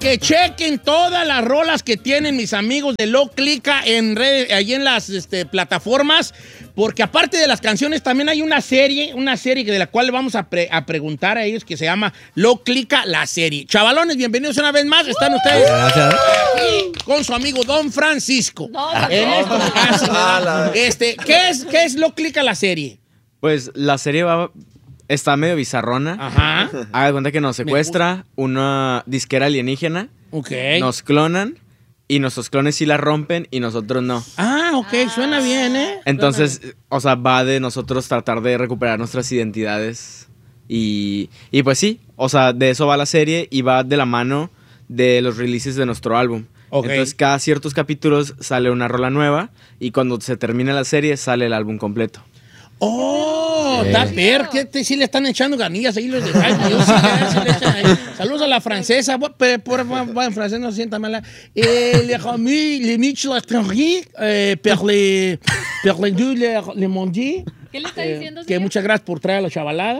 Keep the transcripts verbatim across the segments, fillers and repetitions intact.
que chequen todas las rolas que tienen mis amigos de Low Clica en red, allí en las este, plataformas, porque aparte de las canciones también hay una serie, una serie de la cual vamos a, pre, a preguntar a ellos que se llama Low Clica, la serie. Chavalones, bienvenidos una vez más. Están ustedes aquí con su amigo Don Francisco. No, no, en no, estos casos, no, este, ¿qué es, qué es Low Clica, la serie? Pues la serie va... Está medio bizarrona. Ajá. Haga cuenta que nos secuestra una disquera alienígena. Ok. Nos clonan y nuestros clones sí la rompen y nosotros no. Ah, ok. Ah. Suena bien, ¿eh? Entonces, o sea, va de nosotros tratar de recuperar nuestras identidades. Y, y pues sí, o sea, de eso va la serie y va de la mano de los releases de nuestro álbum. Okay. Entonces, cada ciertos capítulos sale una rola nueva y cuando se termina la serie sale el álbum completo. ¡Oh! Está sí. per, que te, sí le están echando ganillas ahí los de Jaime. Yo sí, sí le echan ahí. Saludos a la francesa. Por, por, en francés no se sienta mala. Eh, les amis, les miches l'étranger, eh, per les, per les deux, les, les mondis. ¿Qué le está diciendo? Eh, que muchas gracias por traer a la chavalada.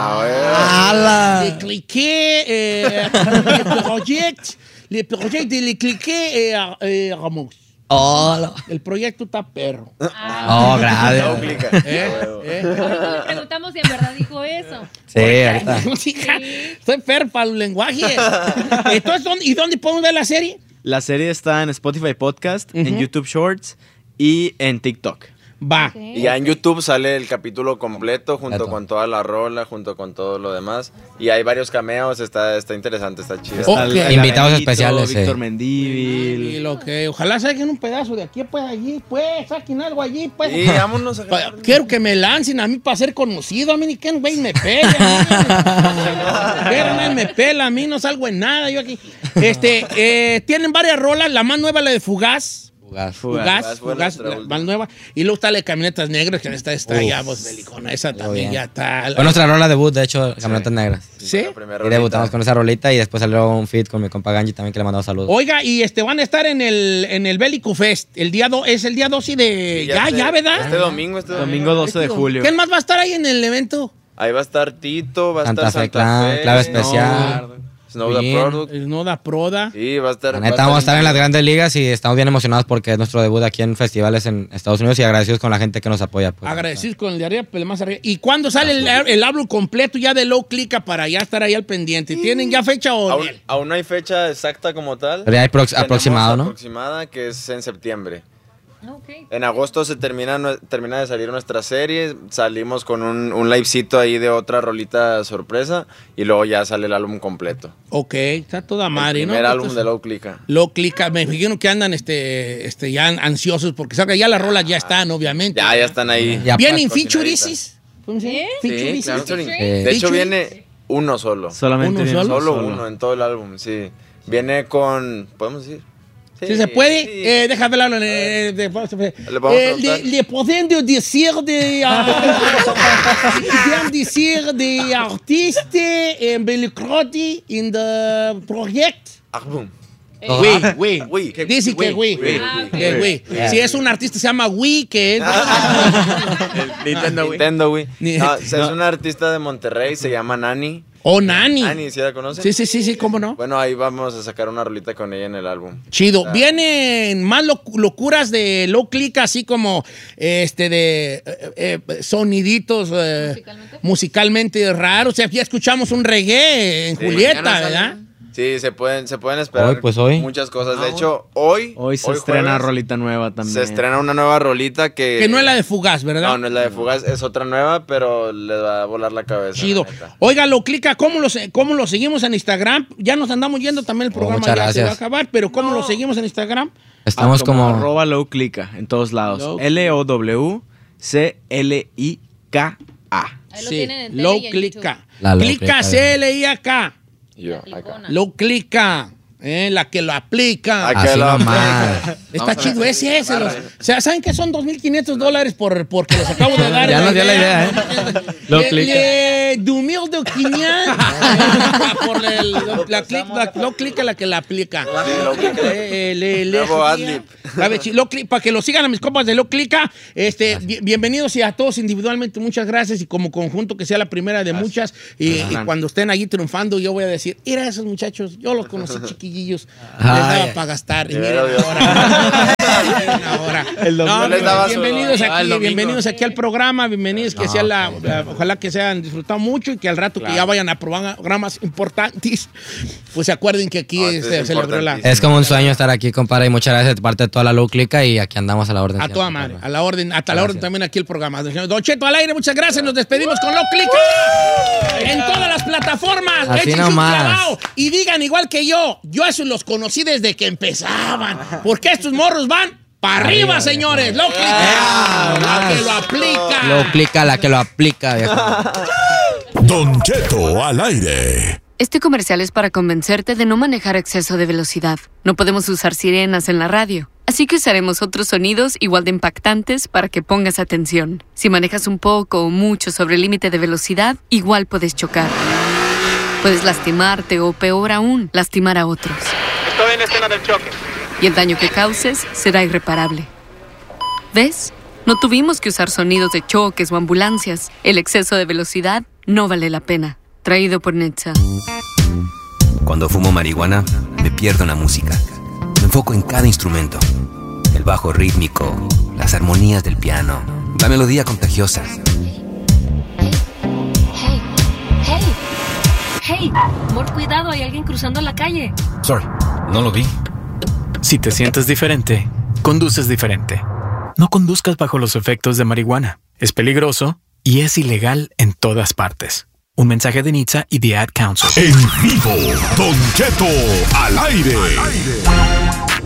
Ah, Le cliqué, eh, le project, le project de le cliqué, eh, eh, Ramos. Oh, el proyecto está perro. Ah. Oh, gracias. ¿Eh? ¿Eh? Le preguntamos si en verdad dijo eso. Sí, ahorita. Sí. Estoy perro para el lenguaje. Entonces, ¿dónde, ¿y dónde podemos ver la serie? La serie está en Spotify Podcast, uh-huh. en YouTube Shorts y en TikTok. Va. Okay. Y ya en YouTube sale el capítulo completo junto Eto. con toda la rola, junto con todo lo demás. Y hay varios cameos, está, está interesante, está chido. Okay. Está Invitados Benito, especiales. Víctor eh. Mendívil. Y lo que, ojalá saquen un pedazo de aquí, pues allí, pues, saquen algo allí, pues. Sí, vámonos a pa, Quiero que me lancen a mí para ser conocido. A mí ni que güey me pega. Pero nadie me pela, a mí no salgo en nada. Yo aquí. Este, eh, tienen varias rolas, la más nueva, la de Fugaz. Fugaz, Fugaz, Fugaz, Fugaz la más nueva. Y luego está la de Camionetas Negras, que esta está ya, vos, belicona. Esa también ya está. Fue nuestra rola debut, de hecho, sí. Camionetas Negras. ¿Sí? Y debutamos con esa rolita y después salió un feat con mi compa Ganji también, que le mandamos saludos. Oiga, y este van a estar en el, en el Bélico Fest. El día do, es el día doce de... Sí, ya, ya, este, ya, ¿verdad? Este domingo, este domingo. Domingo doce de julio. ¿Quién más va a estar ahí en el evento? Ahí va a estar Tito, va a Santa estar Fe Santa Clan, Fe. Clave Especial. No. Snowda Product. Snowda Proda. Sí, va a estar. La neta, vamos a estar en las grandes ligas y estamos bien emocionados porque es nuestro debut aquí en festivales en Estados Unidos y agradecidos con la gente que nos apoya. Pues, agradecidos con el de arriba, pero el más arriba. ¿Y cuándo sale el, el álbum completo ya de Low Clica para ya estar ahí al pendiente? ¿Tienen ya fecha o aún, aún no hay fecha exacta como tal. Pero ya hay prox- aproximado, ¿no? Aproximada, que es en septiembre. Okay. En agosto se termina, termina de salir nuestra serie, salimos con un, un livecito ahí de otra rolita sorpresa y luego ya sale el álbum completo. Ok, está toda madre, el ¿no? primer álbum Entonces, de Low Clica. Low Clica, me imagino que andan este, este, ya ansiosos porque saben que ya las rolas ya están, obviamente. Ya, ya están ahí. Ya, ¿Vienen featurees? ¿Cómo se llama? Sí, claro. Eh, de hecho viene uno solo. Solamente ¿Uno viene solo? Solo solo. uno en todo el álbum, sí. Viene con, ¿podemos decir? Si sí, se puede, sí. eh, déjame hablar. Eh, de, de, le, vamos eh, le, le podemos decir de. Podemos decir de artiste en Belicroti en el proyecto. Álbum. Oui, oui. Oui. Dice que oui. Oui. Si es un artista, se llama Wii, que es. Nintendo Wii. Nintendo Wii. No, es un artista de Monterrey, se llama Nani. Oh, Nani. Nani, ¿sí la conocen? Sí, sí, sí, sí, ¿cómo no? Bueno, ahí vamos a sacar una rolita con ella en el álbum. Chido. Claro. Vienen más loc- locuras de Low Clica, así como este de eh, eh, soniditos eh, musicalmente. musicalmente raros. O sea, ya escuchamos un reggae en sí, Julieta, ¿verdad? Sí, se pueden, se pueden esperar hoy, pues hoy. muchas cosas. De hecho, hoy... Hoy se hoy estrena jueves, rolita nueva también. Se estrena una nueva rolita que... Que no es la de Fugaz, ¿verdad? No, no es la de Fugaz, es otra nueva, pero les va a volar la cabeza. Chido. Oiga, Low Clica, ¿cómo lo, ¿cómo lo seguimos en Instagram? Ya nos andamos yendo también el programa, oh, ya gracias. se va a acabar, pero ¿cómo no. lo seguimos en Instagram? Estamos ah, como... como... Arroba Low Clica en todos lados. Low. L O W C L I K A. Ahí lo sí, tienen en tele Low y en Clica. La Low Clica Clica, C L I A K. Yo, acá. Low Clica. Eh, la que lo aplica. Acá Así lo nomás. Está chido ese, ese. Los, o sea, ¿saben qué son dos mil quinientos dólares por, porque les acabo de dar? Ya nos dio la idea, ¿eh? Lo Le- clica. le- Du mil de quinientos. Por el, la, clic, la, lo clica la que la aplica. Eh, le- le- Nuevo adlib. A ver, chi- lo cli- para que lo sigan a mis compas de Lo Clica, este, bi- bienvenidos y a todos individualmente, muchas gracias y como conjunto que sea la primera de muchas y, y cuando estén allí triunfando yo voy a decir, mira a esos muchachos, yo los conocí chiquillillos, les daba Ay. para gastar y De miren veras, ahora, miren ahora. El domingo. No, les daba su- bienvenidos Ah, el aquí, domingo. bienvenidos aquí al programa, bienvenidos que sea la, la- ojalá que se hayan disfrutado mucho y que al rato que ya vayan a programas importantes, pues se acuerden que aquí No, este se es celebró la... Es como un sueño estar aquí, compadre, y muchas gracias de parte de toda la Low Clica y aquí andamos a la orden. A siempre, toda madre, compadre. a la orden, hasta la orden Gracias. también aquí el programa. Don Cheto al aire, muchas gracias, nos despedimos con Lo Clica en todas las plataformas. Así Échense un nomás. clavado y digan igual que yo, yo a esos los conocí desde que empezaban, porque estos morros van para arriba, señores. Lo Clica, la que lo aplica. Low Clica, la que lo aplica, viejo. Don Cheto al aire. Este comercial es para convencerte de no manejar a exceso de velocidad. No podemos usar sirenas en la radio, así que usaremos otros sonidos igual de impactantes para que pongas atención. Si manejas un poco o mucho sobre el límite de velocidad, igual puedes chocar. Puedes lastimarte o, peor aún, lastimar a otros. Estoy en escena del choque. Y el daño que causes será irreparable. ¿Ves? No tuvimos que usar sonidos de choques o ambulancias. El exceso de velocidad no vale la pena. Traído por Netza. Cuando fumo marihuana, me pierdo en la música. Me enfoco en cada instrumento. El bajo rítmico, las armonías del piano, la melodía contagiosa. Hey, hey, hey, amor, cuidado, hay alguien cruzando la calle. Sorry, no lo vi. Si te sientes diferente, conduces diferente. No conduzcas bajo los efectos de marihuana. Es peligroso y es ilegal en todas partes. Un mensaje de Nitza y The Ad Council. En vivo, Don Cheto al aire.